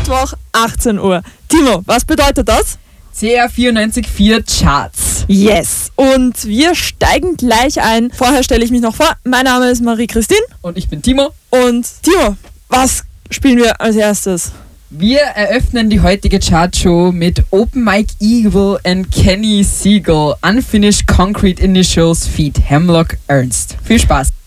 Mittwoch, 18 Uhr. Timo, was bedeutet das? CR 94.4 Charts. Yes. Und wir steigen gleich ein. Vorher stelle ich mich noch vor. Mein Name ist Marie-Christine. Und ich bin Timo. Und Timo, was spielen wir als erstes? Wir eröffnen die heutige Chartshow mit Open Mike Eagle and Kenny Siegel, Unfinished Concrete Initials feat. Hemlock Ernst. Viel Spaß.